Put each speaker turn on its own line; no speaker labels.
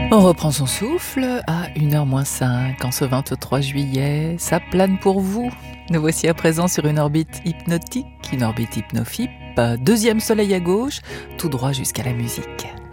On reprend son souffle à 1h-5 en ce 23 juillet. Ça plane pour vous. Nous voici à présent sur une orbite hypnotique, une orbite hypnophip. Deuxième soleil à gauche, tout droit jusqu'à la musique.